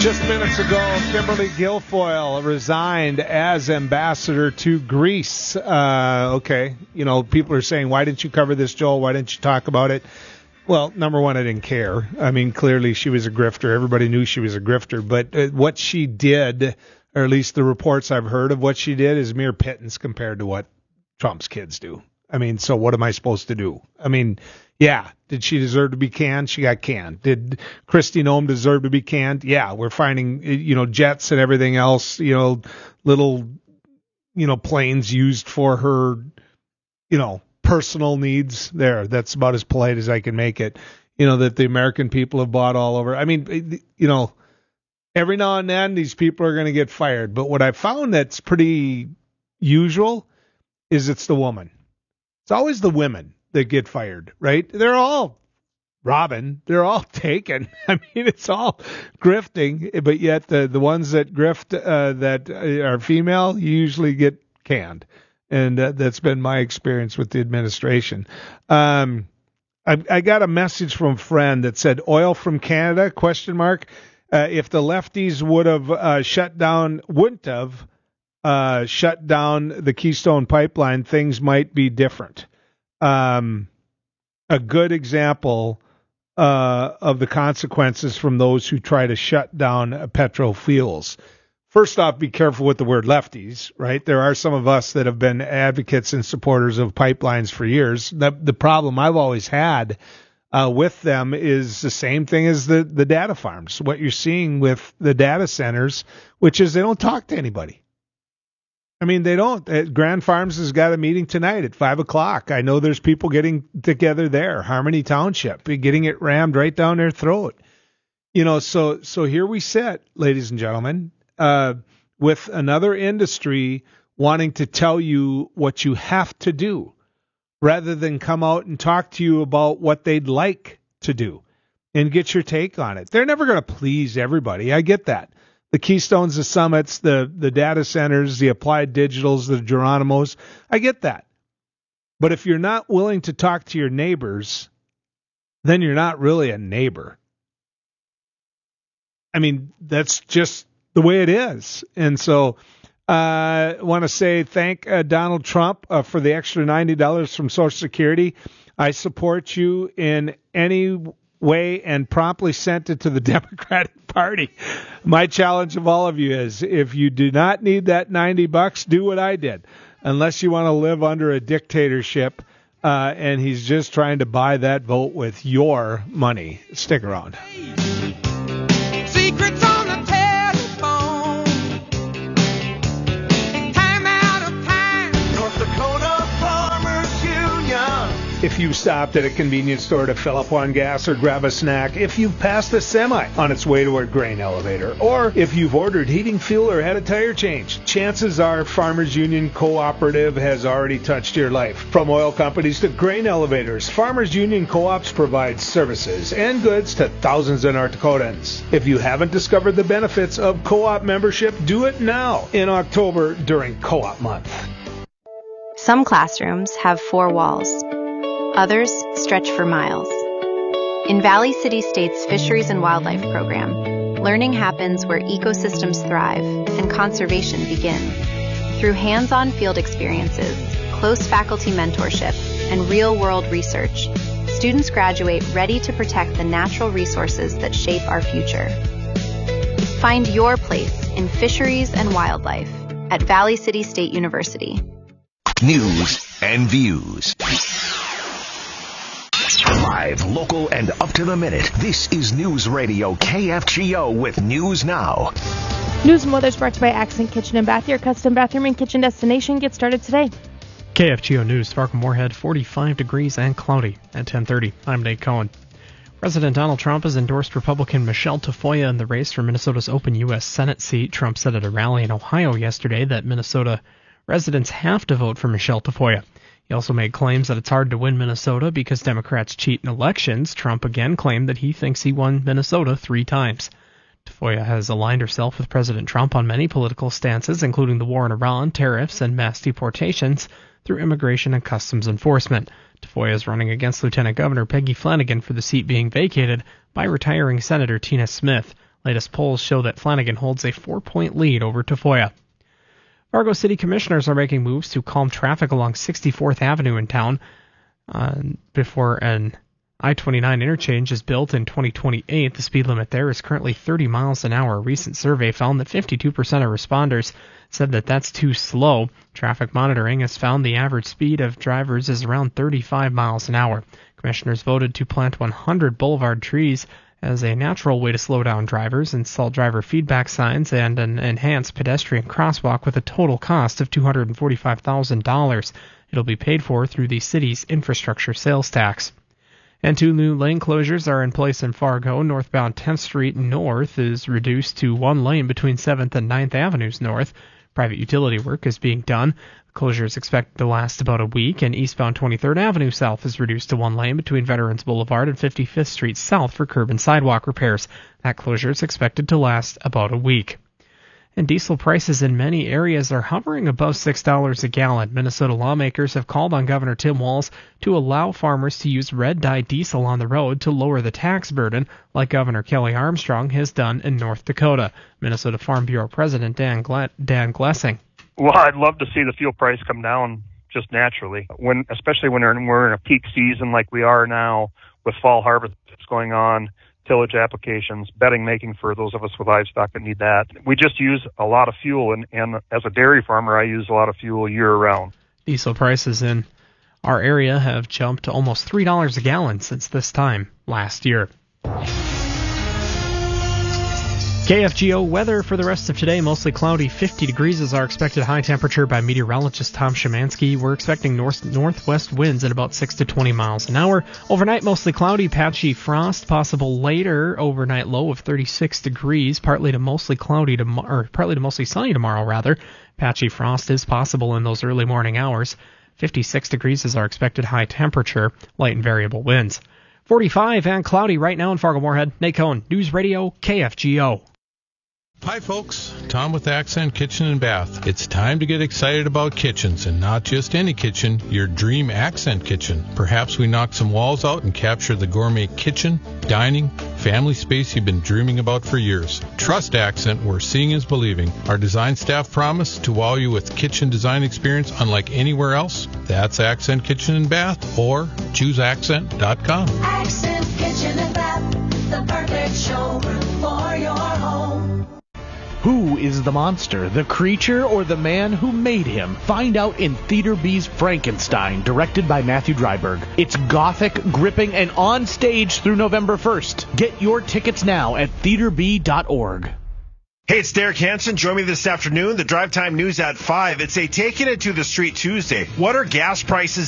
Just minutes ago, Kimberly Guilfoyle resigned as ambassador to Greece. Okay, people are saying, why didn't you cover this, Joel? Why didn't you talk about it? Well, number one, I didn't care. I mean, clearly she was a grifter. Everybody knew she was a grifter. But what she did, or at least the reports I've heard of what she did, is mere pittance compared to what Trump's kids do. I mean, so what am I supposed to do? I mean, yeah, did she deserve to be canned? She got canned. Did Kristi Noem deserve to be canned? Yeah, we're finding, jets and everything else, little, planes used for her, personal needs there. That's about as polite as I can make it, that the American people have bought all over. I mean, every now and then these people are going to get fired. But what I found that's pretty usual is it's the woman. It's always the women that get fired, right? They're all robbing. They're all taken. I mean, it's all grifting, but yet the ones that grift that are female usually get canned. And that's been my experience with the administration. I got a message from a friend that said, oil from Canada, ? If the lefties wouldn't have shut down the Keystone Pipeline, things might be different. A good example of the consequences from those who try to shut down petrofuels. First off, be careful with the word lefties, right? There are some of us that have been advocates and supporters of pipelines for years. The problem I've always had with them is the same thing as the data farms. What you're seeing with the data centers, which is they don't talk to anybody. I mean, they don't. Grand Farms has got a meeting tonight at 5:00. I know there's people getting together there. Harmony Township, getting it rammed right down their throat. So here we sit, ladies and gentlemen, with another industry wanting to tell you what you have to do rather than come out and talk to you about what they'd like to do and get your take on it. They're never going to please everybody. I get that. The Keystones, the Summits, the data centers, the Applied Digitals, the Geronimos. I get that. But if you're not willing to talk to your neighbors, then you're not really a neighbor. I mean, that's just the way it is. And so I want to say thank Donald Trump for the extra $90 from Social Security. I support you in any way and promptly sent it to the Democratic Party. My challenge of all of you is, if you do not need that $90, do what I did. Unless you want to live under a dictatorship, and he's just trying to buy that vote with your money. Stick around. Secrets on the telephone. Time out of time. North Dakota Farmers Union. If you stopped at a convenience store to fill up on gas or grab a snack, if you've passed a semi on its way to a grain elevator, or if you've ordered heating fuel or had a tire change, chances are Farmers Union Cooperative has already touched your life. From oil companies to grain elevators, Farmers Union Co-ops provide services and goods to thousands of North Dakotans. If you haven't discovered the benefits of co-op membership, do it now in October during Co-op Month. Some classrooms have 4 walls. Others stretch for miles. In Valley City State's Fisheries and Wildlife Program, learning happens where ecosystems thrive and conservation begin. Through hands-on field experiences, close faculty mentorship, and real-world research, students graduate ready to protect the natural resources that shape our future. Find your place in fisheries and wildlife at Valley City State University. News and views. Live, local, and up to the minute. This is News Radio KFGO with News Now. News and weather is brought to you by Accent Kitchen and Bath, your custom bathroom and kitchen destination. Get started today. KFGO News, Fargo-Moorhead, 45 degrees and cloudy at 10:30. I'm Nate Cohen. President Donald Trump has endorsed Republican Michelle Tafoya in the race for Minnesota's open U.S. Senate seat. Trump said at a rally in Ohio yesterday that Minnesota residents have to vote for Michelle Tafoya. He also made claims that it's hard to win Minnesota because Democrats cheat in elections. Trump again claimed that he thinks he won Minnesota 3 times. Tafoya has aligned herself with President Trump on many political stances, including the war in Iran, tariffs, and mass deportations through immigration and customs enforcement. Tafoya is running against Lieutenant Governor Peggy Flanagan for the seat being vacated by retiring Senator Tina Smith. Latest polls show that Flanagan holds a 4-point lead over Tafoya. Fargo City Commissioners are making moves to calm traffic along 64th Avenue in town before an I-29 interchange is built in 2028. The speed limit there is currently 30 miles an hour. A recent survey found that 52% of responders said that that's too slow. Traffic monitoring has found the average speed of drivers is around 35 miles an hour. Commissioners voted to plant 100 boulevard trees as a natural way to slow down drivers, install driver feedback signs, and an enhanced pedestrian crosswalk with a total cost of $245,000. It'll be paid for through the city's infrastructure sales tax. And 2 new lane closures are in place in Fargo. Northbound 10th Street North is reduced to 1 lane between 7th and 9th Avenues North. Private utility work is being done. The closure is expected to last about a week, and eastbound 23rd Avenue South is reduced to 1 lane between Veterans Boulevard and 55th Street South for curb and sidewalk repairs. That closure is expected to last about a week. And diesel prices in many areas are hovering above $6 a gallon. Minnesota lawmakers have called on Governor Tim Walz to allow farmers to use red-dye diesel on the road to lower the tax burden, like Governor Kelly Armstrong has done in North Dakota. Minnesota Farm Bureau President Dan Glessing. Well, I'd love to see the fuel price come down just naturally, especially when we're in a peak season like we are now with fall harvest going on, tillage applications, bedding making for those of us with livestock that need that. We just use a lot of fuel, and as a dairy farmer, I use a lot of fuel year-round. Diesel prices in our area have jumped to almost $3 a gallon since this time last year. KFGO weather for the rest of today, mostly cloudy. 50 degrees is our expected high temperature by meteorologist Tom Szymanski. We're expecting northwest winds at about 6 to 20 miles an hour. Overnight, mostly cloudy, patchy frost, possible later overnight low of 36 degrees, partly to mostly sunny tomorrow, rather. Patchy frost is possible in those early morning hours. 56 degrees is our expected high temperature, light and variable winds. 45 and cloudy right now in Fargo-Moorhead. Nate Cohen, News Radio, KFGO. Hi folks, Tom with Accent Kitchen and Bath. It's time to get excited about kitchens, and not just any kitchen, your dream Accent kitchen. Perhaps we knock some walls out and capture the gourmet kitchen, dining, family space you've been dreaming about for years. Trust Accent, where seeing is believing. Our design staff promise to wow you with kitchen design experience unlike anywhere else. That's Accent Kitchen and Bath, or chooseaccent.com. Accent Kitchen and Bath, the perfect showroom for your home. Who is the monster, the creature, or the man who made him? Find out in Theater B's Frankenstein, directed by Matthew Dryberg. It's gothic, gripping, and on stage through November 1st. Get your tickets now at theaterb.org. Hey, it's Derek Hansen. Join me this afternoon. The Drive Time News at 5. It's a Taking It to the Street Tuesday. What are gas prices